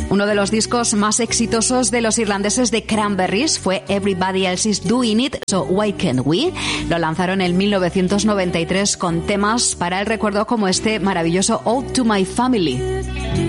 Uno de los discos más exitosos de los irlandeses de Cranberries fue Everybody Else Is Doing It, So Why Can't We? Lo lanzaron en 1993 con temas para el recuerdo como este maravilloso Ode to My Family.